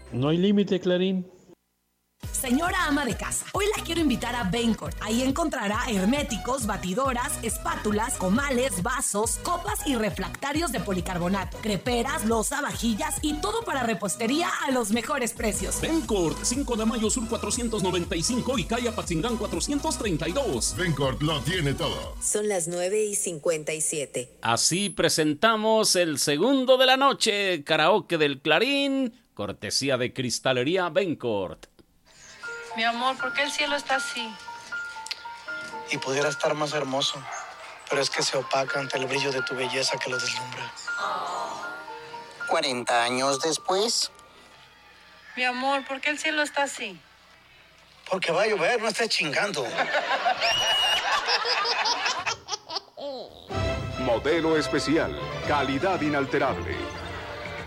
No hay límite, Clarín. Señora ama de casa, hoy la quiero invitar a Bencourt. Ahí encontrará herméticos, batidoras, espátulas, comales, vasos, copas y refractarios de policarbonato, creperas, loza, vajillas y todo para repostería a los mejores precios. Bencourt, 5 de mayo sur 495 y calle Apatzingán 432. Bencourt lo tiene todo. Son las 9:57. Así presentamos el segundo de la noche, karaoke del Clarín, cortesía de Cristalería Bencourt. Mi amor, ¿por qué el cielo está así? Y pudiera estar más hermoso, pero es que se opaca ante el brillo de tu belleza que lo deslumbra. 40 años después. Mi amor, ¿por qué el cielo está así? Porque va a llover, no estés chingando. Modelo especial, calidad inalterable.